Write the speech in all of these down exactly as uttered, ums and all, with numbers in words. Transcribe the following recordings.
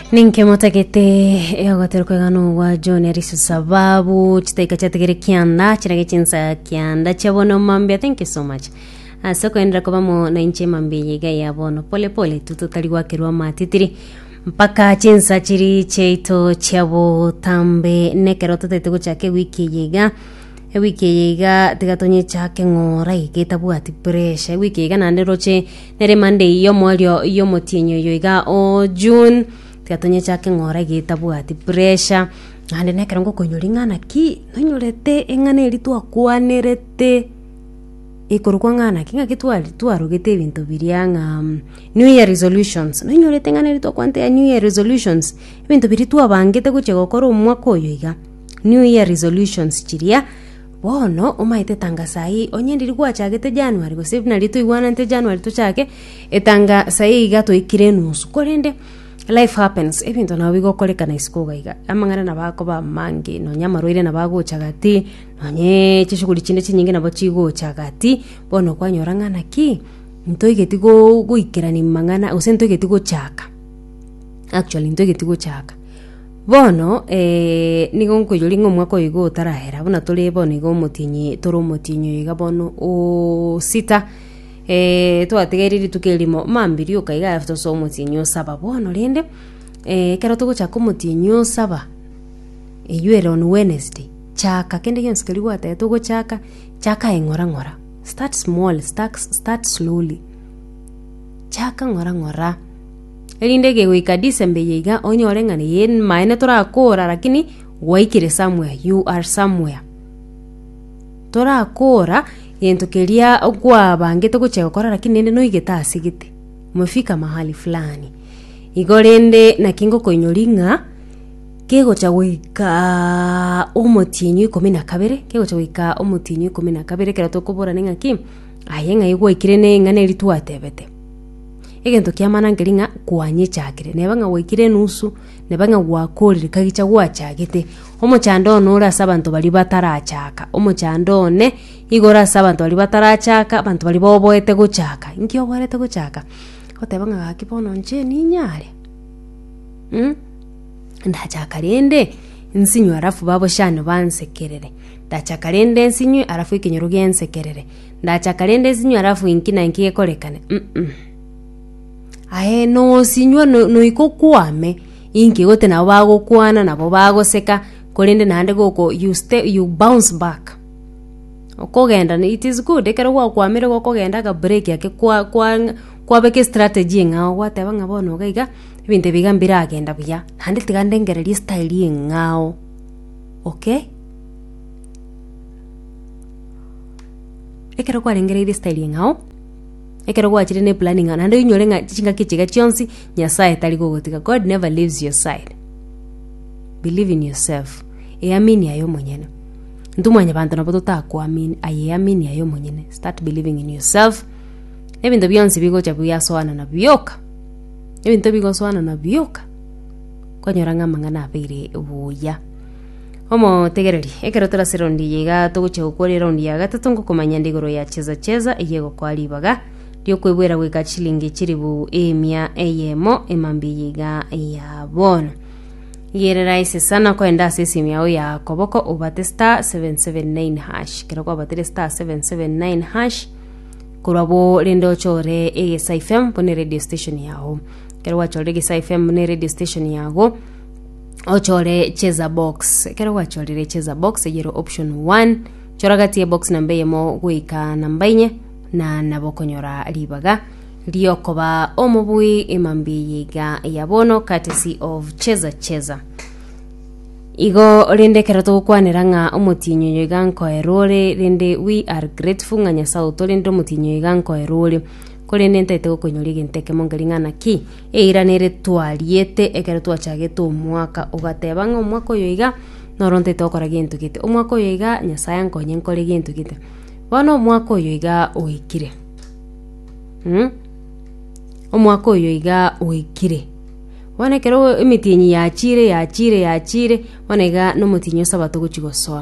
Ninke motakete yogotero kwegano wa John Erisu sababu chitaika chategere kianda chirage chinsa kianda chabono mambia. Thank you so much. Asoko endra kobamo na inche mambia yiga yabono pole pole tututali wakirwa matitiri mpaka chinsa chiri cheito chabo tambe nekero tutete chake wiki yiga wiki yiga tigatonye chake ngora igetabu ati pressure wiki yiga nande roche nere Monday yo molyo yo motinyo yiga o June tigatonye chake ngora igetabu ati pressure nande nekero ngo konyoringana ki nonyorete engane eritu akwanerete ikorukwa ngana kinga kitwali twarugete ibintu birianga um, New Year resolutions nonyorete ngane eritu akwante ya New Year resolutions ibintu biritu abangete guche gokora umwaka oyo iga New Year resolutions chiria bono omaite tanga sai onyendiri gwachagete January go save na lito igwana nte January to chake etanga sai iga to ikire nusu korende life happens ebintu na bigo kolekana isikoga iga amangana nabako ba mangi no nyamarwire nabago chagati nonye chishuguri chinde chinyinge nabo chigo chagati bono kwanyorangana ki ntoigetigo guikira ni mangana usentoigetigo chaka actually ntoigetigo chaka bono eh nigo nkoyoringo mwako igo tarahera bona tolebo nigo mutinyi toro mutinyo iga bono o sita eh twategeriri tukelimo mambiri ukaiga after so mutinyo saba bono rende eh kero tugo chako mutinyo saba eyuere on Wednesday chaka kende yenskeli wata tugo chaka chaka engora ngora start small start start slowly chaka ngora ngora erinde ge wika December yiga onyorengana yen maene tora akora lakini waikire somewhere you are somewhere tora akora yentokelia ogwa bangete gucheka kora lakini nende no igeta asigite umefika mahali fulani igorende na kingo koinyoringa kego cha wika omotinyu kumi na kabere kego cha wika omotinyu kumi na kabere kera tokobora ninga ki ayenga igwa ikirene ngane ritu atebete egento kiamana ngeringa kwanye chakire nebanga wikire nusu nebanga wakorire kagicha gwachagete omochando nora sabantu bali batarachaka omochando ne igora sabantu bali batarachaka abantu bali boboete guchaka inkyo barete guchaka otebanga gakipono nje ninyare hm ndachaka rende nsinyu arafu babo shano bansekerere ndachaka rende nsinyu arafu ikinyoro gensekerere ndachaka rende nsinyu arafu inkina inkie kolekane mm ahe no sinywa no, no iko kwame inki gote na bago kwana nabo bago seka kolende nande goko you stay you bounce back okogenda it is good ekero gwa kwamire goko genda ga break yake kwa kwa kwa beke strategy ngao wateba ngabono gaiga ibinte bigambira agenda buya hande tigande ngereri style ngao okay ekero kwa ngereri style ngao ekero kwa chire ne planning ana ndo inyorenga chinga kichiga chionsi nyasaye tali gogotika. God never leaves your side. Believe in yourself. E amini ayo monyene ntumanya bantu naboto takwamini aye amini ayo monyene. Start believing in yourself. Ebintu byonsi bigo cha byasoana na byoka ebintu bigo soana na byoka konyoranga mangana abire buya omo tegereri ekero tora serondi yega tuguche ukorera rondi ya gatatu ngo kumanya ndigoro ya cheza cheza iyego kwalibaga dio kwebwera weka chilingi chiribu emia eyemo emambi yiga ya bono yere raisi sana kwa enda sisi miao ya koboko ubate star seven seven nine hash kero kwa batire star seven seven nine hash kurabo rendo chore e S F M pone radio station yao kero wachore e S F M pone radio station yao ochore cheza box kero wachore cheza box yero option one choragati box namba yemo guika namba inye na nabokonyora ribaga riokoba omubui emambi yiga yabono courtesy of cheza cheza igo rende kerato kwaniranga omutinyo yiganko erore rende we are grateful nganya sauto rende omutinyo yiganko erore kolende ntete gukonyori ginteke mongeringana ki eiranere twaliete ekero twachagete omwaka ugatebanga omwaka yoiga noronte tokora gintu kite omwaka yoiga nyasaya nkonye nkore gintu kite bono omwaka yoiga oikire hm omwaka yoiga oikire wane kero emitinyi yachire yachire yachire wanega no mutinyo sabato guchigosoa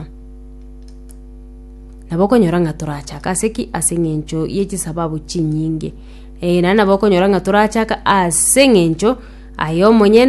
naboko nyoranga turachaka seki asengencho yechi sababu chinyinge e nana boko nyoranga turachaka asengencho ayo monyene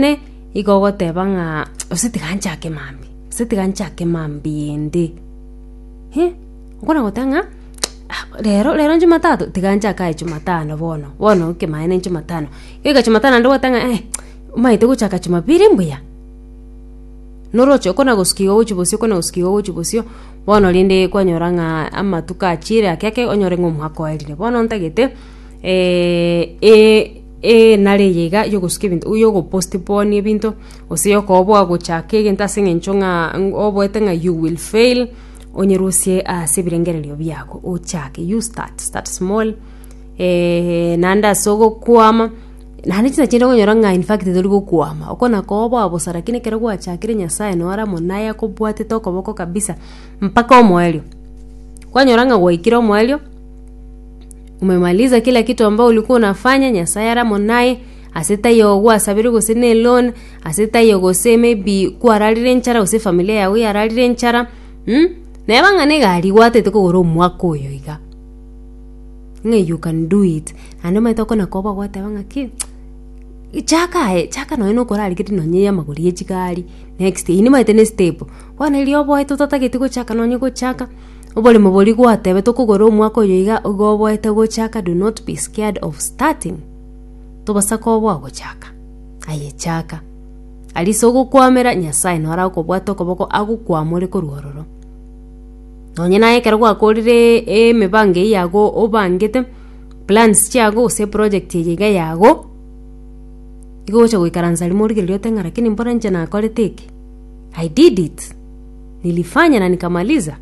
iko goteba nga usitiganchake mambi usitiganchake mambi ende he ukona gotanga lero lero Jumatatu tiganchaka Jumatano bono bono kimaene Jumatano ika Jumatano ndo gotanga eh maite guchaka Jumapili mbuya norocho kona guskigo uchibosio kona guskigo uchibosio bono linde kwanyoranga amatuka achire akeke onyore ngomwako elire bono ntagete eh e e nare yega yo guski bintu yo go postpone bintu osiyo ko obwa guchake genta singenchonga obwete nga you will fail onyerusie a sibirengerelio byako uchake you start start small eh nanda sogo kuama nani tina chinda konyoranga in fact doligo kuama okona kobo abosara kine kero gwachakire Nyasaye no ara monaya kubwate toko boko kabisa mpaka omwelio kwanyoranga gwaikira omwelio umemaliza kila kitu ambao ulikuwa unafanya Nyasaye ara monaye aseta yogo asabiri gusene loan aseta yogo se maybe kwararire nchara use familia yawe yararire nchara hm nebanga negari gwate toko goro mwako yo iga nge you can do it ande maitoko na koba gwate banga ki chaka e chaka no ino korali kiti no nyeya maguri echikali next ini maite ne step wana iliyo boy tutata kitiko chaka no nyiko chaka obole moboli gwate betoko goro mwako yo iga ogobo ete go chaka do not be scared of starting to basako bwa go chaka aye chaka alisogo kwamera Nyasaye no ara ko bwato koboko agukwamure ko ruororo nonye naye kero gwakorire e mebange yago obangete plans chago use project yiga yago igo cha gwikaranza limuri lyote ngara kini mbona nje na kole teke I did it nilifanya na nikamaliza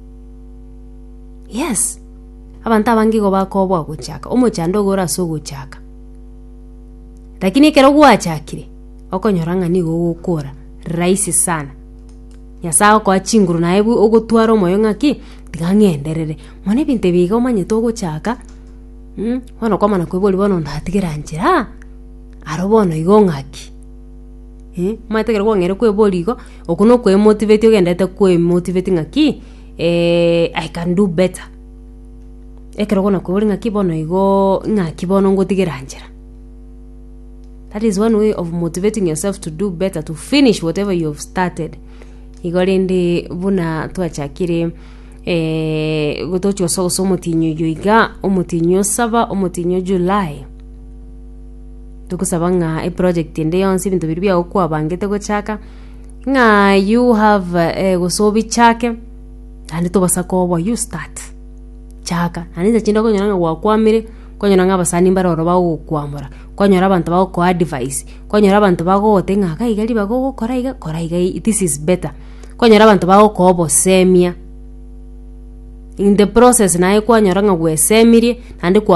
yes abantu abangi go bakobwa guchaka omochando gora so guchaka lakini kero gwachakire okonyoranga nigo gukora raisi sana Nyasaye ko achinguru na ebu ogotwaro moyo ngaki tigangenderere mone binte biga omanye to guchaka hm hono kwa mana kweboli bono ndatigiranjira arobono igo ngaki eh mategero gwangere kweboli igo okuno kwe motivate ogendete kwe motivate ngaki eh I can do better ekero gona kweboli ngaki bono igo ngaki bono ngotigiranjira. That is one way of motivating yourself to do better, to finish whatever you have started. Igorende buna twachakire eh gotocho so so mutinyo yoiga omutinyo saba omutinyo July tukusabanga e project ende yonse bintu biri bya okwa bangete go chaka nga you have eh gosobi chake andi to basako bo you start chaka aniza chindo konyanga gwakwamire konyanga basani mbaroro bawo kwamura konyora abantu bawo ko advice konyora abantu bago tenga kai gali bago kora iga kora iga this is better konyora abantu bago ko bosemia in the process nae kwanyoranga gwesemirie andi kwa